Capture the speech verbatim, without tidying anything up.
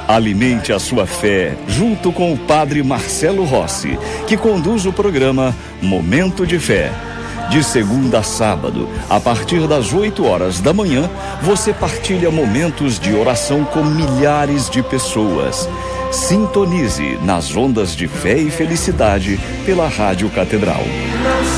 Alimente a sua fé junto com o Padre Marcelo Rossi, que conduz o programa Momento de Fé. De segunda a sábado, a partir das oito horas da manhã, você partilha momentos de oração com milhares de pessoas. Sintonize nas ondas de fé e felicidade pela Rádio Catedral.